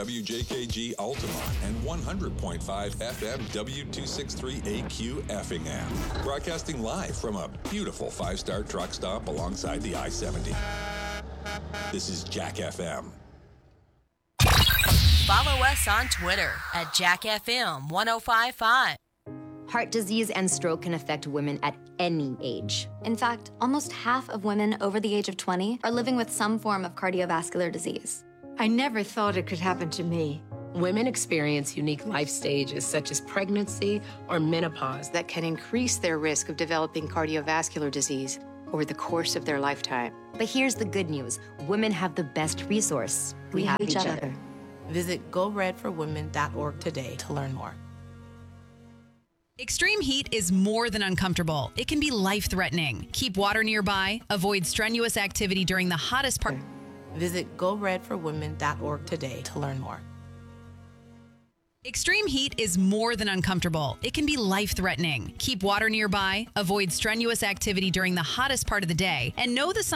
WJKG Altamont and 100.5 FM W263AQ Effingham. Broadcasting live from a beautiful five-star truck stop alongside the I-70. This is Jack FM. Follow us on Twitter at JackFM1055. Heart disease and stroke can affect women at any age. In fact, almost half of women over the age of 20 are living with some form of cardiovascular disease. I never thought it could happen to me. Women experience unique life stages such as pregnancy or menopause that can increase their risk of developing cardiovascular disease over the course of their lifetime. But here's the good news. Women have the best resource. We have each other. Visit GoRedForWomen.org today to learn more. Extreme heat is more than uncomfortable. It can be life-threatening. Keep water nearby. Avoid strenuous activity during the hottest part. Visit GoRedForWomen.org today to learn more. Extreme heat is more than uncomfortable. It can be life-threatening. Keep water nearby. Avoid strenuous activity during the hottest part of the day. And know the